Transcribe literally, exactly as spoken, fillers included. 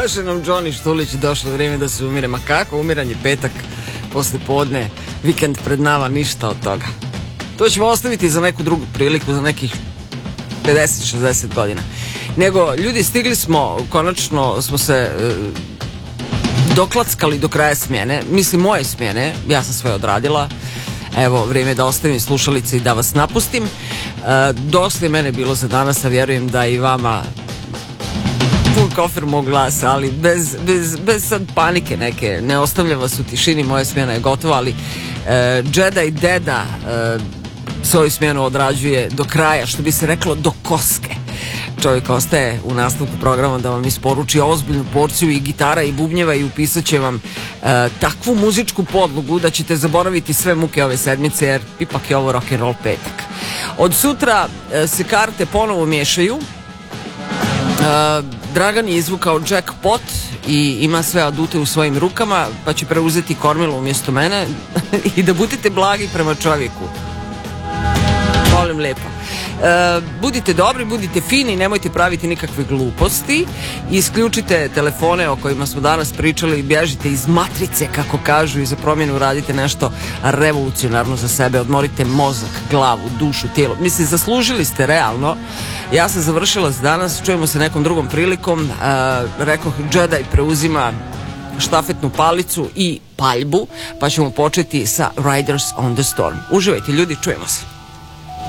Kaže nam Johnny Štulić, došlo vrijeme da se umire. Ma kako umiranje, petak, posle podne, vikend pred nama, ništa od toga. To ćemo ostaviti za neku drugu priliku, za nekih pedeset šezdeset godina. Nego, ljudi, stigli smo, konačno smo se e, doklackali do kraja smjene, mislim moje smjene, ja sam sve odradila. Evo, vrijeme da ostavim slušalice i da vas napustim. E, dosta je mene bilo za danas, a vjerujem da i vama pun kofer mog glasa, ali bez, bez, bez sad panike neke, ne ostavljam vas u tišini, moja smjena je gotova, ali e, Jedi Deda e, svoju smjenu odrađuje do kraja, što bi se reklo do koske. Čovjek ostaje u nastavku programa da vam isporuči ozbiljnu porciju i gitara i bubnjeva i upisat će vam e, takvu muzičku podlogu da ćete zaboraviti sve muke ove sedmice, jer ipak je ovo rock'n'roll petak. Od sutra e, se karte ponovo miješaju. e, Dragan je izvukao jackpot i ima sve adute u svojim rukama, pa će preuzeti kormilo umjesto mene. I da budete blagi prema čovjeku, molim lijepo. E, budite dobri, budite fini, nemojte praviti nikakve gluposti, isključite telefone o kojima smo danas pričali, bježite iz matrice, kako kažu, i za promjenu radite nešto revolucionarno za sebe, odmorite mozak, glavu, dušu, tijelo. Mislim, zaslužili ste realno. Ja sam završila za danas, čujemo se nekom drugom prilikom. E, rekoh, Jedi preuzima štafetnu palicu i paljbu, pa ćemo početi sa Riders on the Storm. Uživajte ljudi, čujemo se.